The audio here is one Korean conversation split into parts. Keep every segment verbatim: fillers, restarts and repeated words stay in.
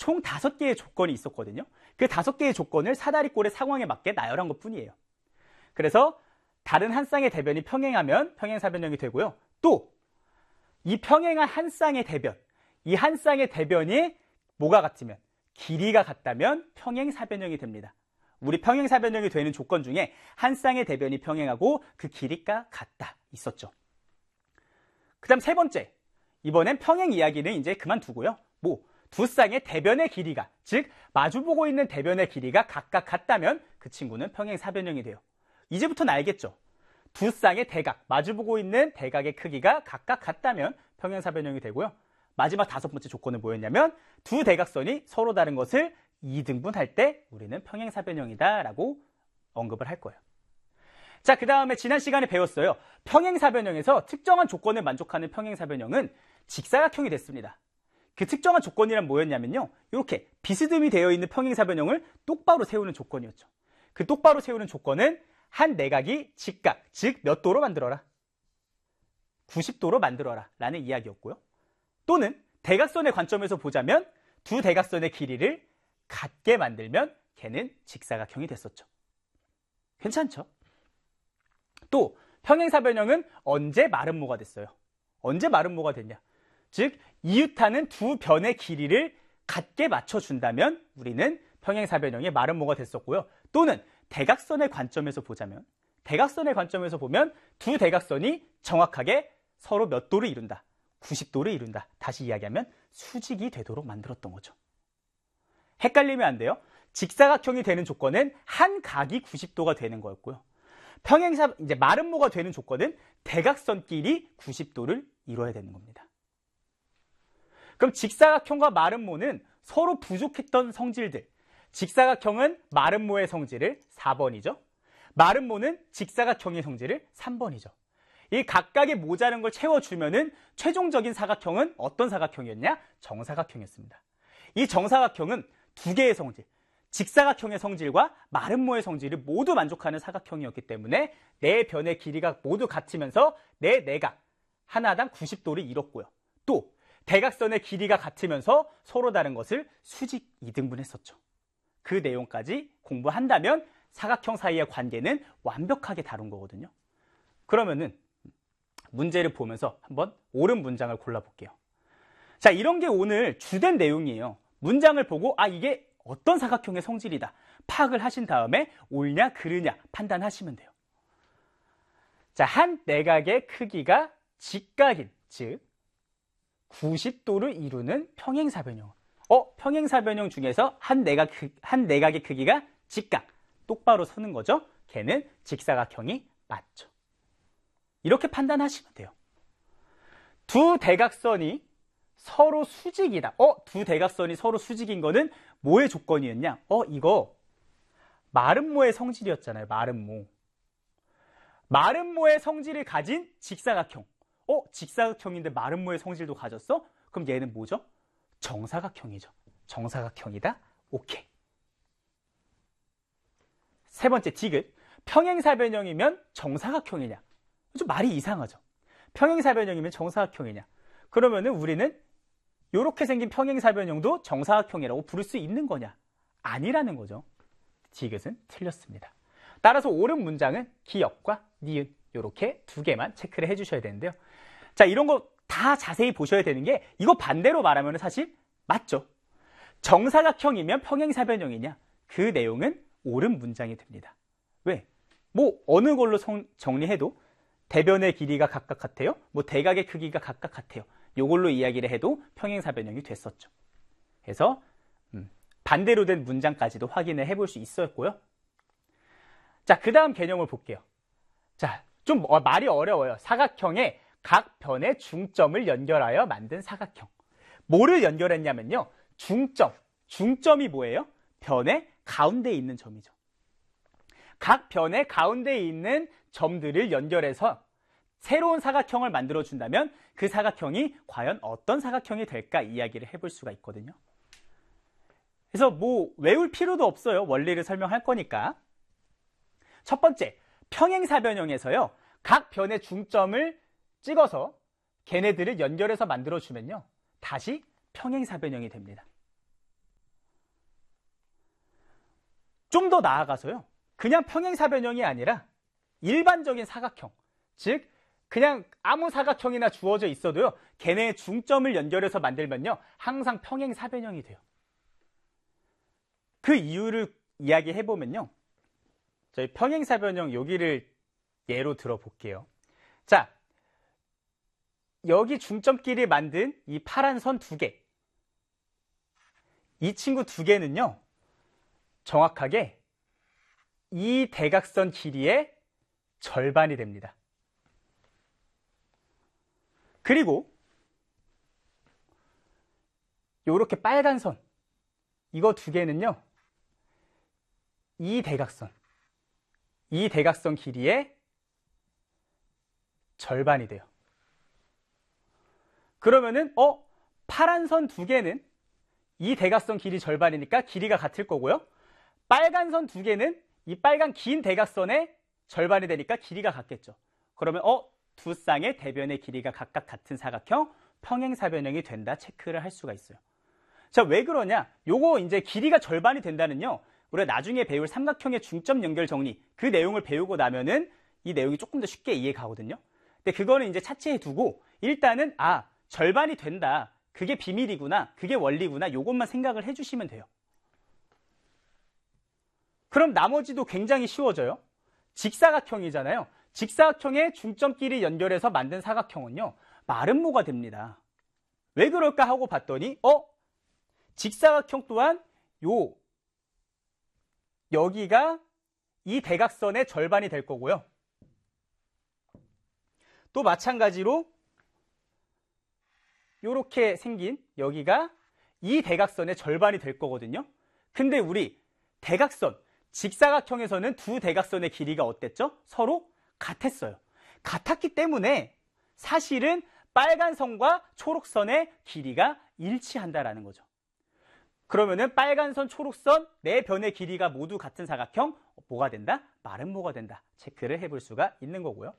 총 다섯 개의 조건이 있었거든요. 그 다섯 개의 조건을 사다리꼴의 상황에 맞게 나열한 것 뿐이에요. 그래서 다른 한 쌍의 대변이 평행하면 평행사변형이 되고요. 또 이 평행한 한 쌍의 대변, 이 한 쌍의 대변이 뭐가 같으면, 길이가 같다면 평행사변형이 됩니다. 우리 평행사변형이 되는 조건 중에 한 쌍의 대변이 평행하고 그 길이가 같다 있었죠. 그 다음 세 번째, 이번엔 평행 이야기는 이제 그만두고요. 뭐 두 쌍의 대변의 길이가, 즉 마주보고 있는 대변의 길이가 각각 같다면 그 친구는 평행사변형이 돼요. 이제부터는 알겠죠? 두 쌍의 대각, 마주보고 있는 대각의 크기가 각각 같다면 평행사변형이 되고요. 마지막 다섯 번째 조건은 뭐였냐면 두 대각선이 서로 다른 것을 이등분할 때 우리는 평행사변형이다 라고 언급을 할 거예요. 자, 그 다음에 지난 시간에 배웠어요. 평행사변형에서 특정한 조건을 만족하는 평행사변형은 직사각형이 됐습니다. 그 특정한 조건이란 뭐였냐면요, 이렇게 비스듬히 되어 있는 평행사변형을 똑바로 세우는 조건이었죠. 그 똑바로 세우는 조건은 한 내각이 직각, 즉 몇 도로 만들어라? 구십 도로 만들어라 라는 이야기였고요. 또는 대각선의 관점에서 보자면 두 대각선의 길이를 같게 만들면 걔는 직사각형이 됐었죠. 괜찮죠? 또 평행사변형은 언제 마름모가 됐어요? 언제 마름모가 됐냐? 즉 이웃하는 두 변의 길이를 같게 맞춰준다면 우리는 평행사변형의 마름모가 됐었고요. 또는 대각선의 관점에서 보자면, 대각선의 관점에서 보면 두 대각선이 정확하게 서로 몇 도를 이룬다? 구십 도를 이룬다. 다시 이야기하면 수직이 되도록 만들었던 거죠. 헷갈리면 안 돼요. 직사각형이 되는 조건은 한 각이 구십 도가 되는 거였고요. 평행사, 이제 마름모가 되는 조건은 대각선끼리 구십 도를 이뤄야 되는 겁니다. 그럼 직사각형과 마름모는 서로 부족했던 성질들. 직사각형은 마름모의 성질을 사 번이죠. 마름모는 직사각형의 성질을 삼 번이죠. 이 각각의 모자란 걸 채워주면은 최종적인 사각형은 어떤 사각형이었냐? 정사각형이었습니다. 이 정사각형은 두 개의 성질, 직사각형의 성질과 마름모의 성질을 모두 만족하는 사각형이었기 때문에 네 변의 길이가 모두 같으면서 네 내각 하나당 구십 도를 이뤘고요. 또 대각선의 길이가 같으면서 서로 다른 것을 수직 이등분했었죠. 그 내용까지 공부한다면 사각형 사이의 관계는 완벽하게 다룬 거거든요. 그러면은 문제를 보면서 한번 옳은 문장을 골라볼게요. 자, 이런 게 오늘 주된 내용이에요. 문장을 보고 아 이게 어떤 사각형의 성질이다 파악을 하신 다음에 옳냐 그르냐 판단하시면 돼요. 자, 한 내각의 크기가 직각인, 즉 구십 도를 이루는 평행사변형. 어, 평행사변형 중에서 한 내각, 한 내각의 크기가 직각, 똑바로 서는 거죠. 걔는 직사각형이 맞죠. 이렇게 판단하시면 돼요. 두 대각선이 서로 수직이다. 어, 두 대각선이 서로 수직인 거는 뭐의 조건이었냐? 어, 이거 마름모의 성질이었잖아요. 마름모. 마름모의 성질을 가진 직사각형. 어, 직사각형인데 마름모의 성질도 가졌어? 그럼 얘는 뭐죠? 정사각형이죠. 정사각형이다. 오케이. 세 번째 디귿. 평행사변형이면 정사각형이냐? 좀 말이 이상하죠. 평행사변형이면 정사각형이냐? 그러면은 우리는 이렇게 생긴 평행사변형도 정사각형이라고 부를 수 있는 거냐? 아니라는 거죠. 디귿은 틀렸습니다. 따라서 옳은 문장은 기역과 니은 이렇게 두 개만 체크를 해주셔야 되는데요. 자, 이런 거 다 자세히 보셔야 되는 게 이거 반대로 말하면 사실 맞죠. 정사각형이면 평행사변형이냐? 그 내용은 옳은 문장이 됩니다. 왜? 뭐 어느 걸로 성, 정리해도 대변의 길이가 각각 같아요. 뭐 대각의 크기가 각각 같아요. 이걸로 이야기를 해도 평행사변형이 됐었죠. 그래서 음, 반대로 된 문장까지도 확인을 해볼 수 있었고요. 자, 그 다음 개념을 볼게요. 자, 좀 어, 말이 어려워요. 사각형의 각 변의 중점을 연결하여 만든 사각형. 뭐를 연결했냐면요. 중점. 중점이 뭐예요? 변의 가운데에 있는 점이죠. 각 변의 가운데에 있는 점들을 연결해서 새로운 사각형을 만들어준다면 그 사각형이 과연 어떤 사각형이 될까 이야기를 해볼 수가 있거든요. 그래서 뭐 외울 필요도 없어요. 원리를 설명할 거니까. 첫 번째, 평행사변형에서요. 각 변의 중점을 찍어서 걔네들을 연결해서 만들어주면요. 다시 평행사변형이 됩니다. 좀 더 나아가서요. 그냥 평행사변형이 아니라 일반적인 사각형, 즉 그냥 아무 사각형이나 주어져 있어도요. 걔네의 중점을 연결해서 만들면요. 항상 평행사변형이 돼요. 그 이유를 이야기해보면요. 저희 평행사변형 여기를 예로 들어볼게요. 자, 여기 중점끼리 만든 이 파란 선 두 개. 이 친구 두 개는요. 정확하게 이 대각선 길이의 절반이 됩니다. 그리고 이렇게 빨간 선, 이거 두 개는요. 이 대각선, 이 대각선 길이의 절반이 돼요. 그러면은 어? 파란 선 두 개는 이 대각선 길이 절반이니까 길이가 같을 거고요. 빨간 선 두 개는 이 빨간 긴 대각선의 절반이 되니까 길이가 같겠죠. 그러면 어? 두 쌍의 대변의 길이가 각각 같은 사각형 평행사변형이 된다 체크를 할 수가 있어요. 자, 왜 그러냐? 요거 이제 길이가 절반이 된다는요. 우리가 나중에 배울 삼각형의 중점 연결 정리 그 내용을 배우고 나면은 이 내용이 조금 더 쉽게 이해가거든요. 근데 그거는 이제 차치해 두고 일단은 아, 절반이 된다. 그게 비밀이구나. 그게 원리구나. 요것만 생각을 해주시면 돼요. 그럼 나머지도 굉장히 쉬워져요. 직사각형이잖아요. 직사각형의 중점끼리 연결해서 만든 사각형은요. 마름모가 됩니다. 왜 그럴까 하고 봤더니 어? 직사각형 또한 요 여기가 이 대각선의 절반이 될 거고요. 또 마찬가지로 이렇게 생긴 여기가 이 대각선의 절반이 될 거거든요. 근데 우리 대각선, 직사각형에서는 두 대각선의 길이가 어땠죠? 서로 같았어요. 같았기 때문에 사실은 빨간 선과 초록선의 길이가 일치한다라는 거죠. 그러면은 빨간 선, 초록선 네 변의 길이가 모두 같은 사각형 뭐가 된다? 마름모가 된다. 체크를 해볼 수가 있는 거고요.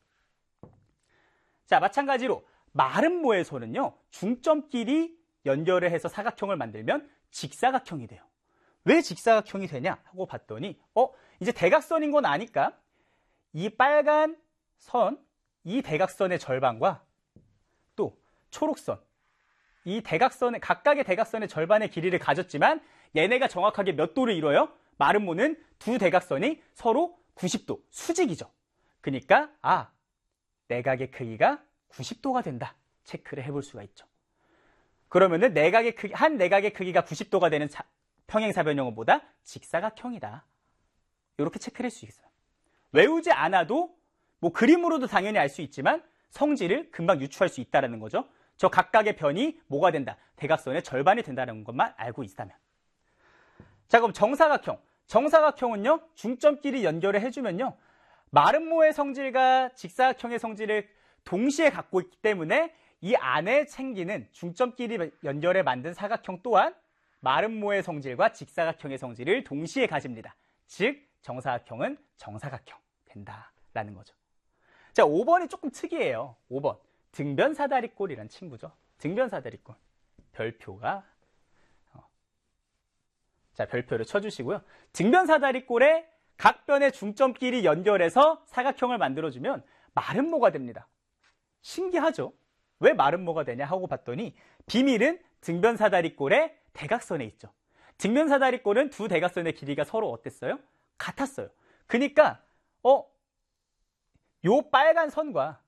자, 마찬가지로 마름모에서는요. 중점끼리 연결을 해서 사각형을 만들면 직사각형이 돼요. 왜 직사각형이 되냐 하고 봤더니 어 이제 대각선인 건 아니까 이 빨간 선, 이 대각선의 절반과 또 초록선, 이 대각선의 각각의 대각선의 절반의 길이를 가졌지만 얘네가 정확하게 몇 도를 이뤄요? 마름모는 두 대각선이 서로 구십 도, 수직이죠. 그러니까 아, 내각의 크기가 구십 도가 된다. 체크를 해볼 수가 있죠. 그러면은 내각의 크기, 한 내각의 크기가 구십 도가 되는 사, 평행사변형은 뭐다? 직사각형이다. 이렇게 체크를 할 수 있어요. 외우지 않아도 뭐 그림으로도 당연히 알 수 있지만 성질을 금방 유추할 수 있다는 거죠. 저 각각의 변이 뭐가 된다? 대각선의 절반이 된다는 것만 알고 있다면. 자, 그럼 정사각형. 정사각형은요. 중점끼리 연결을 해주면요. 마름모의 성질과 직사각형의 성질을 동시에 갖고 있기 때문에 이 안에 생기는 중점끼리 연결해 만든 사각형 또한 마름모의 성질과 직사각형의 성질을 동시에 가집니다. 즉 정사각형은 정사각형 된다라는 거죠. 자, 오 번이 조금 특이해요. 오 번. 등변사다리꼴이란 친구죠. 등변사다리꼴. 별표가 어. 자, 별표를 쳐주시고요. 등변사다리꼴의 각 변의 중점끼리 연결해서 사각형을 만들어주면 마름모가 됩니다. 신기하죠? 왜 마름모가 되냐 하고 봤더니 비밀은 등변사다리꼴의 대각선에 있죠. 등변사다리꼴은 두 대각선의 길이가 서로 어땠어요? 같았어요. 그러니까 어, 요 빨간 선과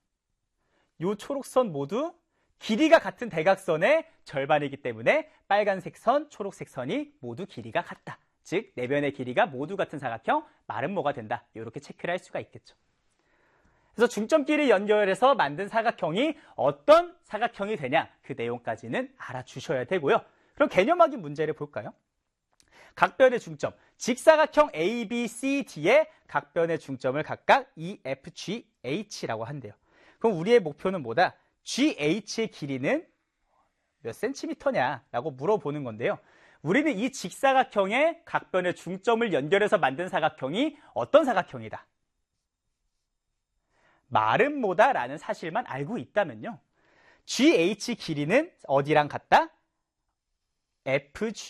요 초록선 모두 길이가 같은 대각선의 절반이기 때문에 빨간색 선, 초록색 선이 모두 길이가 같다. 즉 내변의 길이가 모두 같은 사각형 마름모가 된다. 이렇게 체크를 할 수가 있겠죠. 그래서 중점끼리 연결해서 만든 사각형이 어떤 사각형이 되냐 그 내용까지는 알아주셔야 되고요. 그럼 개념학인 문제를 볼까요? 각변의 중점, 직사각형 A, B, C, D의 각변의 중점을 각각 E, F, G, H라고 한대요. 그럼 우리의 목표는 뭐다? G, H의 길이는 몇 센티미터냐 라고 물어보는 건데요. 우리는 이 직사각형의 각변의 중점을 연결해서 만든 사각형이 어떤 사각형이다? 마름모다라는 사실만 알고 있다면요. G H 길이는 어디랑 같다? F G